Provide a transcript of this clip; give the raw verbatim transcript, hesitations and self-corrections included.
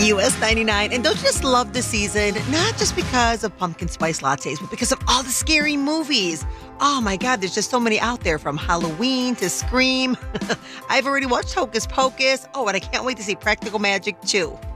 U S ninety-nine. And don't you just love the season? Not just because of pumpkin spice lattes, but because of all the scary movies. Oh my God, there's just so many out there, from Halloween to Scream. I've already watched Hocus Pocus. Oh, and I can't wait to see Practical Magic too.